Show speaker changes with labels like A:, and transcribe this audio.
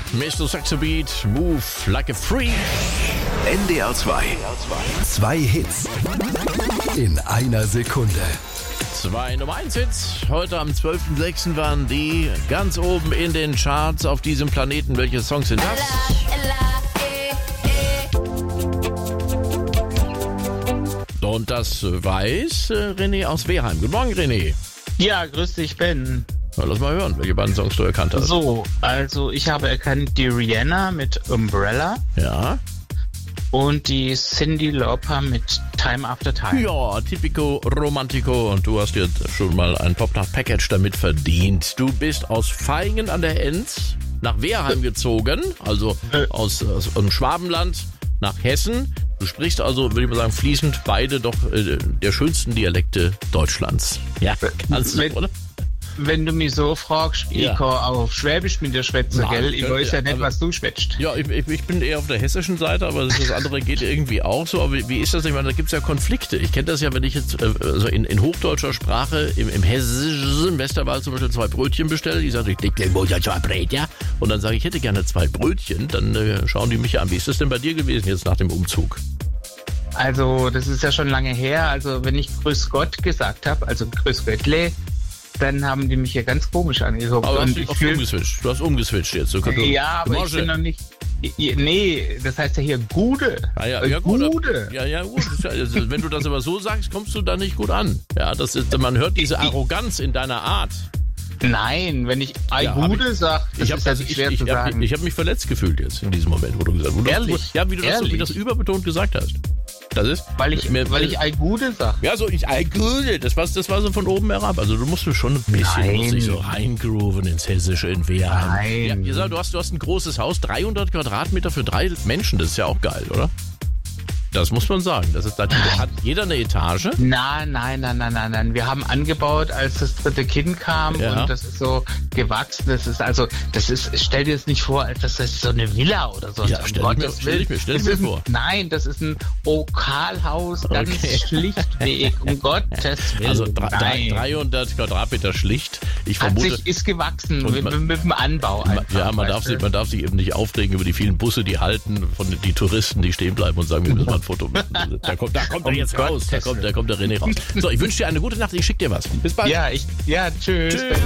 A: Mr. Saxobeat, Move Like a Freak.
B: NDR 2. Zwei Hits in einer Sekunde.
A: 2 Nummer 1 Hits. Heute am 12.06. waren die ganz oben in den Charts auf diesem Planeten. Welche Songs sind das? Und das weiß René aus Wehrheim. Guten Morgen, René.
C: Ja, grüß dich, Ben.
A: Na, lass mal hören, welche beiden Songs du erkannt hast.
C: So, also ich habe erkannt die Rihanna mit Umbrella
A: Ja.
C: und die Cyndi Lauper mit Time After Time.
A: Ja, Typico Romantico. Und du hast jetzt schon mal ein Popnacht-Package damit verdient. Du bist aus Vaihingen an der Enz nach Wehrheim gezogen, also aus dem Schwabenland nach Hessen. Du sprichst also, würde ich mal sagen, fließend beide doch der schönsten Dialekte Deutschlands. Ja, kannst du, oder?
C: Wenn du mich so fragst,
A: Ja.
C: ich kann auf Schwäbisch mit dir schwätzen,
A: Nein,
C: gell? Ich weiß ja nicht,
A: aber-
C: was du schwätzt.
A: Ja, ich bin eher auf der hessischen Seite, aber das andere geht irgendwie auch so. Aber wie ist das? Ich meine, da gibt's ja Konflikte. Ich kenne das ja, wenn ich jetzt also in hochdeutscher Sprache im hessischen Westerwald zum Beispiel 2 Brötchen bestelle. Ich sage, ich leg wohl ja 2 Brötchen. Und dann sage ich, ich hätte gerne 2 Brötchen. Dann schauen die mich an. Wie ist das denn bei dir gewesen jetzt nach dem Umzug?
C: Also, das ist ja schon lange her. Also, wenn ich Grüß Gott gesagt habe, also Grüß Göttle, dann haben die mich hier ganz komisch angeguckt.
A: Aber
C: Und
A: du
C: ich
A: hast
C: fühl-
A: umgeswitcht. Du hast umgeswitcht jetzt.
C: Ja, aber ich bin noch nicht... Nee, das heißt ja hier Gude.
A: Ja, gut.
C: Gude.
A: Ja, gut. Also, wenn du das aber so sagst, kommst du da nicht gut an. Ja, das ist, man hört diese Arroganz in deiner Art.
C: Nein, wenn ich
A: Ja, hab
C: Gude sage, das ist ja nicht schwer zu sagen.
A: Ich habe mich verletzt gefühlt jetzt in diesem Moment, wo du gesagt hast.
C: Ehrlich?
A: Ja, wie du
C: Ehrlich?
A: das überbetont gesagt hast. Das ist,
C: Weil ich Gude sage.
A: ja, so, das war so von oben herab. Also, du musst schon ein bisschen,
C: Nein.
A: musst dich so reingrooven ins Hessische in Wehrheim.
C: Nein.
A: Ja, du hast ein großes Haus, 300 Quadratmeter für 3 Menschen. Das ist ja auch geil, oder? Das muss man sagen. Da hat jeder eine Etage.
C: Nein. Wir haben angebaut, als das 3. Kind kam
A: Ja.
C: und das ist so gewachsen. Stell dir das nicht vor, als das ist so eine Villa oder so.
A: Ja,
C: Um
A: stell
C: Gottes
A: ich
C: Willen.
A: mir
C: Das ist
A: vor.
C: Nein, das ist ein Okalhaus, ganz
A: Okay.
C: schlichtweg. Um Gottes Willen.
A: Also
C: Nein.
A: 300 Quadratmeter schlicht. Ich vermute,
C: Ist gewachsen
A: Und
C: mit dem Anbau einfach.
A: ja, man
C: weißt du?
A: darf sich eben nicht aufregen über die vielen Busse, die halten, von die Touristen, die stehen bleiben und sagen, wir müssen mal ein Foto machen. Da kommt er jetzt raus. Da kommt der René raus. So, ich wünsche dir eine gute Nacht. Ich schicke dir was. Bis bald.
C: Ja, tschüss.
A: Tschüss.